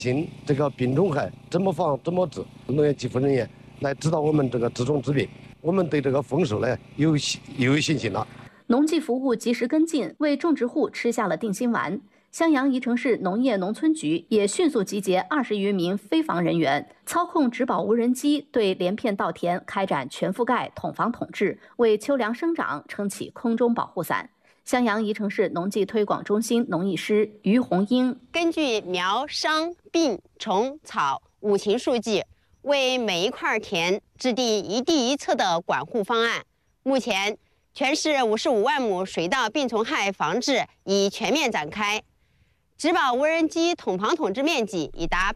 进这个病虫害怎么防怎么治，农业技术人员来指导我们这个治虫治病，我们对这个丰收呢有信心了。 农技服务及时跟进，为种植户吃下了定心丸。襄阳宜城市农业农村局也迅速集结20余名飞防人员，操控植保无人机对连片稻田开展全覆盖统防统治，为秋粮生长撑起空中保护伞。襄阳宜城市农技推广中心农艺师于红英根据苗、伤、病、虫、草5禽数据，为每一块田制定一地一策的管护方案。目前，全市55万亩水稻病虫害防治已全面展开，植保无人机统防统治面积已达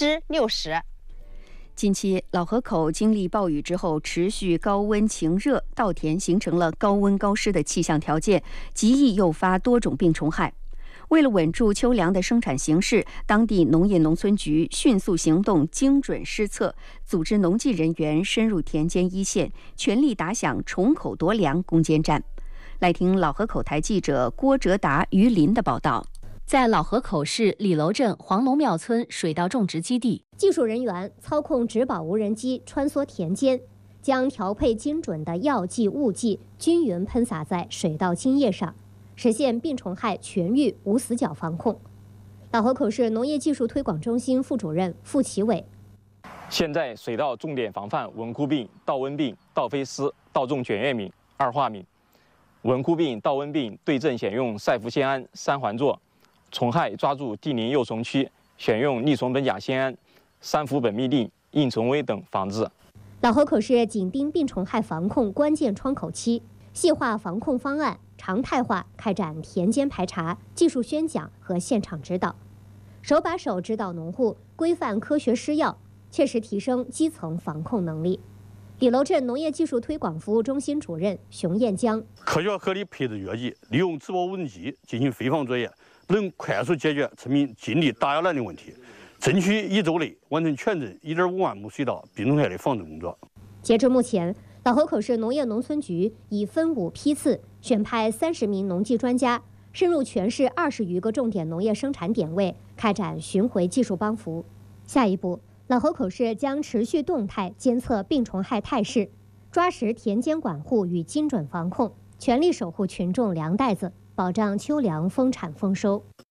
60%。 近期，老河口经历暴雨之后，持续高温晴热，稻田形成了高温高湿的气象条件，极易诱发多种病虫害。为了稳住秋粮的生产形势，当地农业农村局迅速行动，精准施策，组织农技人员深入田间一线，全力打响虫口夺粮攻坚战。来听老河口台记者郭哲达、于林的报道。 在老河口市李楼镇黄龙庙村水稻种植基地， 技术人员操控植保无人机穿梭田间，将调配精准的药剂、物剂均匀喷洒在水稻茎叶上，实现病虫害全域无死角防控。老河口市农业技术推广中心副主任付其伟： 现在水稻重点防范蚊枯病、稻瘟病、稻飞丝、稻种卷叶敏、二化敏。蚊枯病、稻瘟病对症选用赛氟酰胺3环唑。虫害抓住地鳞幼虫区，选用利虫苯甲酰胺、3氟苯嘧啶、硬虫威等防治。 老河口市紧盯病虫害防控关键窗口期，细化防控方案，常态化开展田间排查、技术宣讲和现场指导，手把手指导农户规范科学施药，切实提升基层防控能力。李楼镇农业技术推广服务中心主任熊艳江： 科学合理配置药剂，利用植保无人机进行飞防作业，能快速解决村民尽力打压难的问题，争取1周内完成全镇1.5万亩水稻病虫害的防治工作。 截至目前，老河口市农业农村局已分5批次选派30名农技专家，深入全市20余个重点农业生产点位，开展巡回技术帮扶。下一步，老河口市将持续动态监测病虫害态势，抓实田间管护与精准防控，全力守护群众粮袋子，保障秋粮丰产丰收。